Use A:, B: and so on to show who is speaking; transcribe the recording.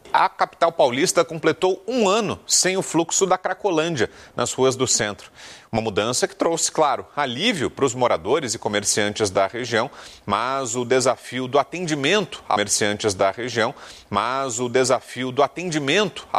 A: A capital paulista completou um ano sem o fluxo da Cracolândia nas ruas do centro. Uma mudança que trouxe, claro, alívio para os moradores e comerciantes da região, mas o desafio do atendimento a comerciantes da região,